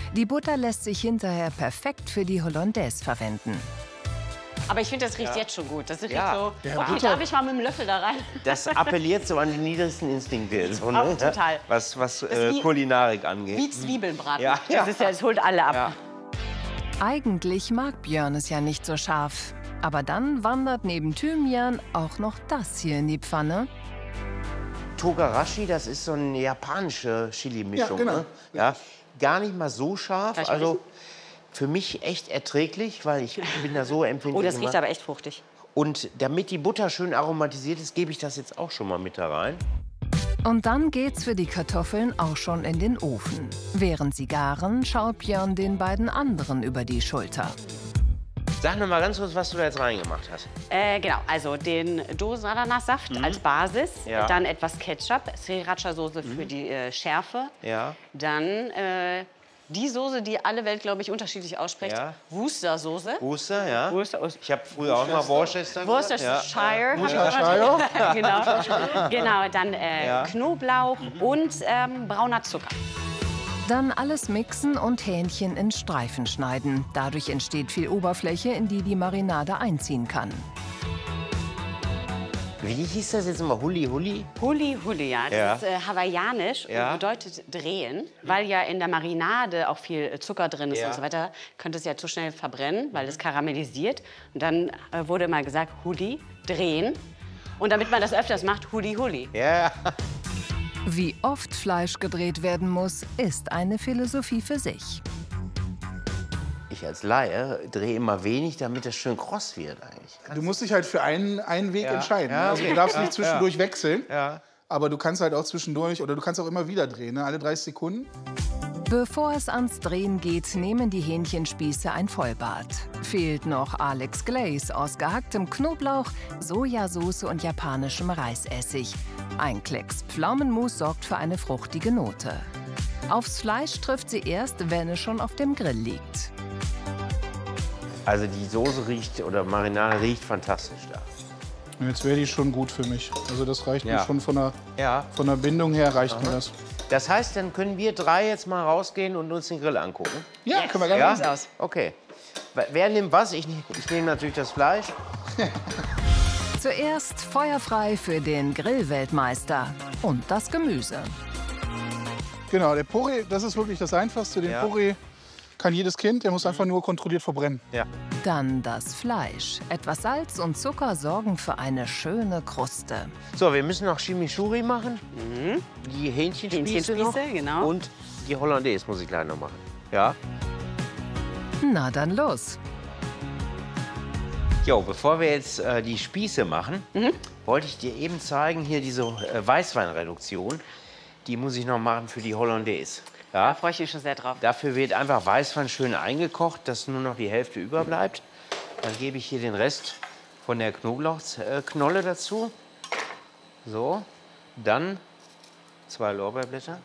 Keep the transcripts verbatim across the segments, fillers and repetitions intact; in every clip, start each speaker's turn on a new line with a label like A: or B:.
A: Die Butter lässt sich hinterher perfekt für die Hollandaise verwenden.
B: Aber ich finde, das riecht
C: Ja.
B: jetzt schon gut. Das riecht
C: Ja.
B: so,
D: Ja,
B: okay,
D: Butter.
B: darf ich mal mit dem Löffel da rein?
C: Das appelliert so an die niedrigsten Instinkte, so, ne?
B: Auch total.
C: Was, was
B: Das
C: äh,
B: wie-
C: Kulinarik angeht.
B: Wie Zwiebelnbraten.
C: Ja.
B: Das ist ja, es holt alle ab.
C: Ja.
A: Eigentlich mag Björn es ja nicht so scharf. Aber dann wandert neben Thymian auch noch das hier in die Pfanne.
C: Togarashi, das ist so eine japanische Chili-Mischung.
D: Ja, genau.
C: Ne? Ja, gar nicht mal so scharf.
B: Darf ich mal
C: Also für mich echt erträglich, weil ich bin da so empfindlich.
B: Oh, das
C: immer.
B: riecht aber echt fruchtig.
C: Und damit die Butter schön aromatisiert ist, gebe ich das jetzt auch schon mal mit da rein.
A: Und dann geht's für die Kartoffeln auch schon in den Ofen. Während sie garen, schaut Björn den beiden anderen über die Schulter.
C: Sag noch mal ganz kurz, was du da jetzt reingemacht hast.
B: Äh, genau, also den Dosenananassaft als Basis,
C: Ja.
B: dann etwas Ketchup, Sriracha-Soße für die äh, Schärfe,
C: Ja.
B: dann äh, die Soße, die alle Welt, glaube ich, unterschiedlich ausspricht,
C: Ja.
B: Worcester-Soße.
C: Worcester, ja.
B: Worcester,
C: Ich habe früher auch mal Worcester gesagt.
B: Worcestershire.
C: Ja.
D: Worcestershire.
B: genau. genau, dann äh,
C: Ja.
B: Knoblauch und ähm, brauner Zucker.
A: Dann alles mixen und Hähnchen in Streifen schneiden. Dadurch entsteht viel Oberfläche, in die die Marinade einziehen kann.
C: Wie hieß das jetzt immer? Huli Huli?
B: Huli Huli, ja. Das
C: Ja.
B: ist äh, hawaiianisch
C: Ja.
B: und bedeutet drehen, weil ja in der Marinade auch viel äh, Zucker drin ist
C: Ja.
B: und so weiter. Könnte es ja zu schnell verbrennen, weil es karamellisiert. Und dann äh, wurde immer gesagt, Huli, drehen. Und damit man das öfters macht, Huli Huli.
C: Ja.
A: Wie oft Fleisch gedreht werden muss, ist eine Philosophie für sich.
C: Ich als Laie drehe immer wenig, damit es schön kross wird eigentlich.
D: Du musst dich halt für einen, einen Weg
C: Ja.
D: entscheiden.
C: Ja,
D: Also
C: okay.
D: du darfst
C: Ja,
D: nicht zwischendurch wechseln,
C: Ja.
D: aber du kannst halt auch zwischendurch oder du kannst auch immer wieder drehen, ne? Alle dreißig Sekunden.
A: Bevor es ans Drehen geht, nehmen die Hähnchenspieße ein Vollbad. Fehlt noch Alex Glaze aus gehacktem Knoblauch, Sojasauce und japanischem Reisessig. Ein Klecks Pflaumenmus sorgt für eine fruchtige Note. Aufs Fleisch trifft sie erst, wenn es schon auf dem Grill liegt.
C: Also die Soße riecht oder Marinade riecht fantastisch da.
D: Und jetzt wäre die schon gut für mich. Also das reicht
C: Ja.
D: mir schon von der,
C: Ja.
D: von der Bindung her reicht mir das.
C: Das heißt, dann können wir drei jetzt mal rausgehen und uns den Grill angucken.
D: Ja, können wir gerne
C: Ja?
D: machen.
B: aus.
C: Okay. Wer nimmt was? Ich, nehm- ich nehme natürlich das Fleisch.
A: Zuerst feuerfrei für den Grillweltmeister und das Gemüse.
D: Genau, der Porree, das ist wirklich das Einfachste. Den
C: Ja.
D: Porree kann jedes Kind, der muss einfach nur kontrolliert verbrennen.
C: Ja.
A: Dann das Fleisch. Etwas Salz und Zucker sorgen für eine schöne Kruste.
C: So, wir müssen noch Chimichurri machen. Die Hähnchenspieße noch.
B: Hähnchenspieße, genau.
C: Und die Hollandaise muss ich gleich noch machen. Ja.
A: Na dann los.
C: Jo, bevor wir jetzt äh, die Spieße machen, wollte ich dir eben zeigen, hier diese äh, Weißweinreduktion. Die muss ich noch machen für die Hollandaise. Ja?
B: Da freue ich mich schon sehr drauf.
C: Dafür wird einfach Weißwein schön eingekocht, dass nur noch die Hälfte überbleibt. Dann gebe ich hier den Rest von der Knoblauchknolle dazu. So, dann zwei Lorbeerblätter.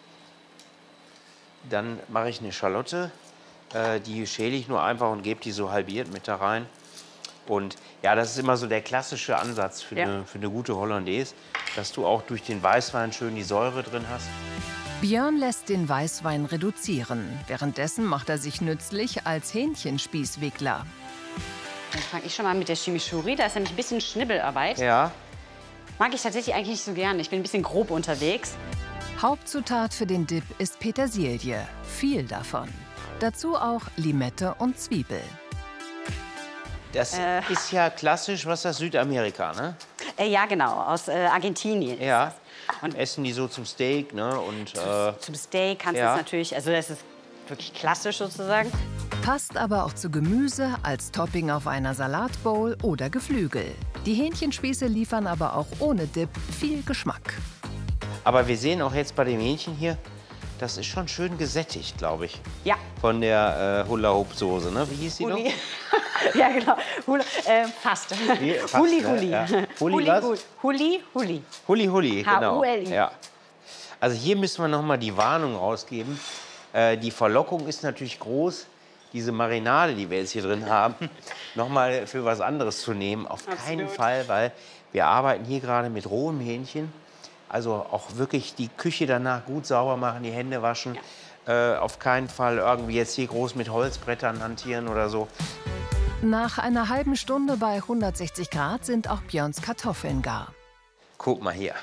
C: Dann mache ich eine Schalotte. Äh, die schäle ich nur einfach und gebe die so halbiert mit da rein. Und ja, das ist immer so der klassische Ansatz für,
B: Ja.
C: eine, für eine gute Hollandaise, dass du auch durch den Weißwein schön die Säure drin hast.
A: Björn lässt den Weißwein reduzieren. Währenddessen macht er sich nützlich als Hähnchenspießwickler.
B: Dann fange ich schon mal mit der Chimichurri. Da ist nämlich ein bisschen Schnibbelarbeit.
C: Ja,
B: Mag ich tatsächlich eigentlich nicht so gerne. Ich bin ein bisschen grob unterwegs.
A: Hauptzutat für den Dip ist Petersilie. Viel davon. Dazu auch Limette und Zwiebel.
C: das ist ja klassisch, was das Südamerika, ne?
B: Äh, ja, genau, aus äh, Argentinien.
C: Ja.
B: Und-
C: Essen die so zum Steak, ne? Und äh,
B: Zum Steak kannst du
C: Ja.
B: es natürlich, also das ist wirklich klassisch sozusagen.
A: Passt aber auch zu Gemüse, als Topping auf einer Salatbowl oder Geflügel. Die Hähnchenspieße liefern aber auch ohne Dip viel Geschmack.
C: aber wir sehen auch jetzt bei dem Hähnchen hier, das ist schon schön gesättigt, glaube ich.
B: Ja.
C: Von der äh, Hula-Hoop-Soße, ne? Wie hieß die noch?
B: Huli. ja, genau. Hula, äh, fast.
C: Wie? Fast,
B: Huli,
C: ne?
B: Huli.
C: Ja. Huli
B: Huli,
C: was?
B: Huli. Huli, Huli.
C: Huli Huli, genau.
B: H U L I.
C: Ja. Also hier müssen wir noch mal die Warnung rausgeben. Äh, die Verlockung ist natürlich groß, diese Marinade, die wir jetzt hier drin haben, noch mal für was anderes zu nehmen. Auf keinen
B: Absolut.
C: Fall, weil wir arbeiten hier gerade mit rohem Hähnchen. Also auch wirklich die Küche danach gut sauber machen, die Hände waschen. Äh, auf keinen Fall irgendwie jetzt hier groß mit Holzbrettern hantieren oder so.
A: Nach einer halben Stunde bei hundertsechzig Grad sind auch Björns Kartoffeln gar.
C: Guck mal hier.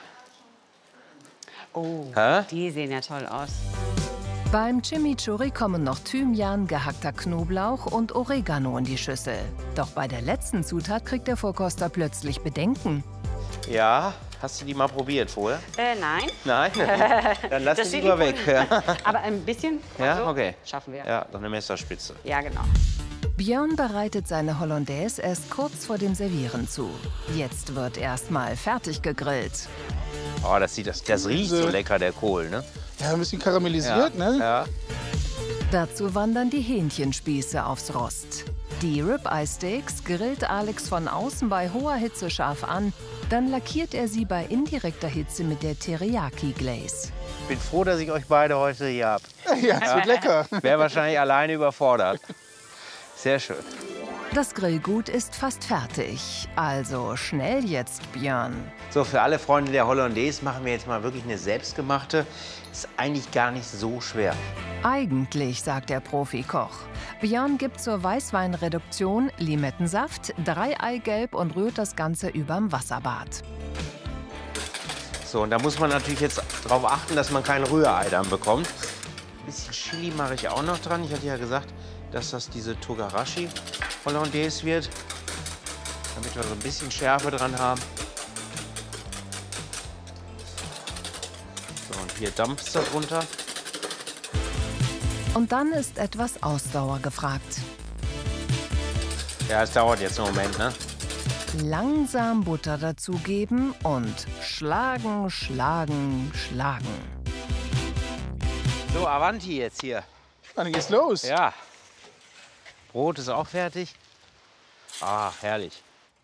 B: Oh,
C: Hä?
B: die sehen ja toll aus.
A: Beim Chimichurri kommen noch Thymian, gehackter Knoblauch und Oregano in die Schüssel. Doch bei der letzten Zutat kriegt der Vorkoster plötzlich Bedenken.
C: Ja, hast du die mal probiert vorher?
B: Äh, nein.
C: Nein? Dann lass
B: Das
C: die
B: steht
C: lieber
B: nicht
C: weg.
B: Aber ein bisschen.
C: Ja,
B: also,
C: okay.
B: Schaffen wir.
C: Ja, noch eine Messerspitze.
B: Ja, genau.
A: Björn bereitet seine Hollandaise erst kurz vor dem Servieren zu. Jetzt wird erst mal fertig gegrillt.
C: Oh, das, sieht, das, das riecht so lecker, der Kohl, ne?
D: Ja, ein bisschen karamellisiert,
C: Ja,
D: ne?
C: ja.
A: Dazu wandern die Hähnchenspieße aufs Rost. Die Ribeye Steaks grillt Alex von außen bei hoher Hitze scharf an. Dann lackiert er sie bei indirekter Hitze mit der Teriyaki Glaze.
C: Ich bin froh, dass ich euch beide heute hier habe.
D: Ja, es wird lecker.
C: Wäre wahrscheinlich alleine überfordert. Sehr schön.
A: Das Grillgut ist fast fertig. Also schnell jetzt, Björn.
C: So, für alle Freunde der Hollandaise machen wir jetzt mal wirklich eine selbstgemachte. Ist eigentlich gar nicht so schwer.
A: Eigentlich, sagt der Profikoch. Björn gibt zur Weißweinreduktion Limettensaft, drei Eigelb und rührt das Ganze überm Wasserbad.
C: So, und da muss man natürlich jetzt darauf achten, dass man kein Rührei dann bekommt. Ein bisschen Chili mache ich auch noch dran. Ich hatte ja gesagt, dass das diese Togarashi Hollandaise wird, damit wir so ein bisschen Schärfe dran haben. So, und hier dampft es darunter.
A: Und dann ist etwas Ausdauer gefragt.
C: Ja, es dauert jetzt einen Moment, ne?
A: Langsam Butter dazugeben und schlagen, schlagen, schlagen.
C: So, Avanti jetzt hier.
D: Dann geht's los.
C: Ja. Brot ist auch fertig. Ah, herrlich.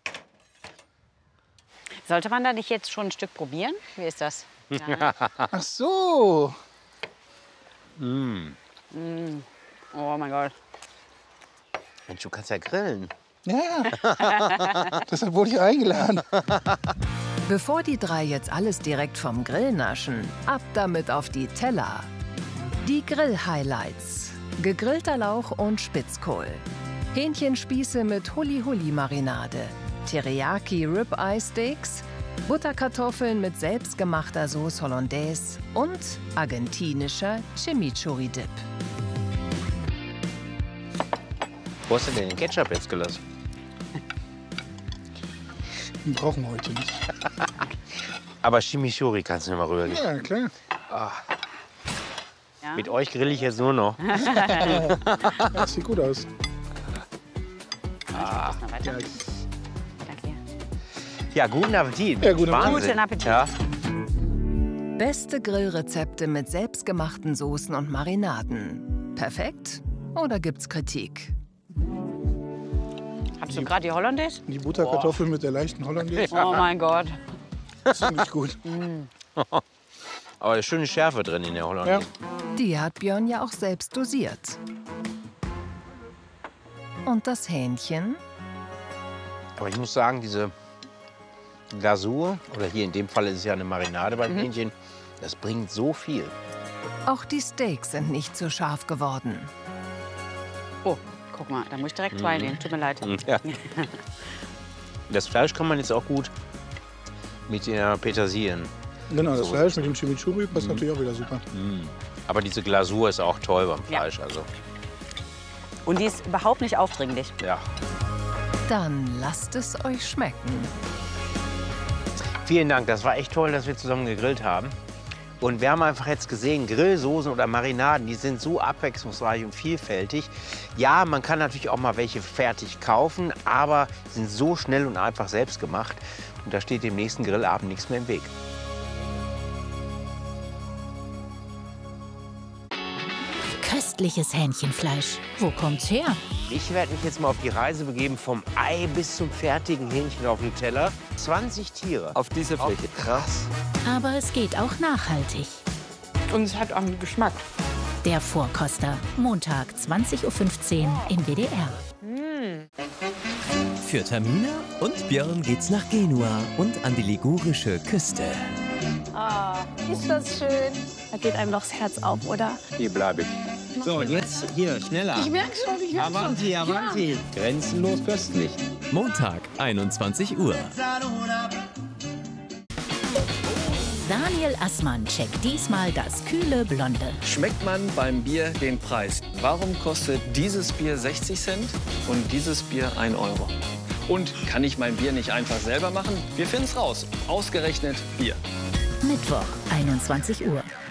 B: Sollte man da nicht jetzt schon ein Stück probieren? Wie ist das? Ja.
D: Ach so.
C: Mm.
B: Mm. Oh mein Gott.
C: Mensch, du kannst ja grillen.
D: Ja. Deshalb wurde ich eingeladen.
A: Bevor die drei jetzt alles direkt vom Grill naschen, ab damit auf die Teller. Die Grill-Highlights. Gegrillter Lauch und Spitzkohl. Hähnchenspieße mit Huli-Huli-Marinade. Teriyaki Ribeye Steaks. Butterkartoffeln mit selbstgemachter Sauce Hollandaise und argentinischer Chimichurri-Dip.
C: Wo hast du denn den Ketchup jetzt gelassen?
D: Den brauchen wir heute nicht.
C: Aber Chimichurri kannst du nicht mal rübergehen.
D: Ja, klar.
C: Ah.
B: Ja?
C: Mit euch grill ich jetzt nur noch.
D: Das sieht gut aus.
B: Ah. Noch weiter. Danke.
C: Ja, guten Appetit.
D: Ja, guten
C: Wahnsinn.
B: Guten Appetit.
C: Ja.
A: Beste Grillrezepte mit selbstgemachten Soßen und Marinaden. Perfekt? Oder gibt's Kritik?
B: Hast du gerade die Hollandaise?
D: Die Butterkartoffeln mit der leichten Hollandaise.
B: Oh mein Gott.
D: Ziemlich gut.
C: Aber eine schöne Schärfe drin in der Hollandaise.
D: Ja.
A: Die hat Björn ja auch selbst dosiert. Und das Hähnchen?
C: Aber ich muss sagen, diese Glasur, oder hier in dem Fall ist es ja eine Marinade beim Hähnchen, das bringt so viel.
A: Auch die Steaks sind nicht so scharf geworden.
B: Oh, guck mal, da muss ich direkt zwei nehmen. Tut mir leid.
C: Ja. Das Fleisch kann man jetzt auch gut mit der Petersilien.
D: Genau, das
C: So.
D: Fleisch mit dem Chimichurri passt natürlich auch wieder super.
C: Aber diese Glasur ist auch toll beim
B: Ja.
C: Fleisch. Also,
B: Und die ist überhaupt nicht aufdringlich.
C: ja.
A: Dann lasst es euch schmecken.
C: Vielen Dank, das war echt toll, dass wir zusammen gegrillt haben. Und wir haben einfach jetzt gesehen, Grillsoßen oder Marinaden, die sind so abwechslungsreich und vielfältig. Ja, man kann natürlich auch mal welche fertig kaufen, aber sind so schnell und einfach selbst gemacht. Und da steht dem nächsten Grillabend nichts mehr im Weg.
E: Köstliches Hähnchenfleisch. Wo kommt's her?
C: Ich werde mich jetzt mal auf die Reise begeben, vom Ei bis zum fertigen Hähnchen auf dem Teller. zwanzig Tiere.
F: Auf dieser Fläche.
C: Krass.
E: Aber es geht auch nachhaltig.
B: Und es hat auch einen Geschmack.
E: Der Vorkoster. Montag, zwanzig Uhr fünfzehn im W D R.
F: Für Tamina und Björn geht's nach Genua und an die ligurische Küste.
G: Ah, ist das schön. Da geht einem doch das Herz auf, oder?
C: Hier bleibe ich. So, jetzt hier, schneller.
G: Ich merke schon, ich merke schon.
C: Avanti, Avanti. Ja. Grenzenlos köstlich.
F: Montag, einundzwanzig Uhr.
E: Daniel Assmann checkt diesmal das kühle Blonde.
H: Schmeckt man beim Bier den Preis? Warum kostet dieses Bier sechzig Cent und dieses Bier ein Euro? Und kann ich mein Bier nicht einfach selber machen? Wir finden es raus. Ausgerechnet Bier.
E: Mittwoch, einundzwanzig Uhr.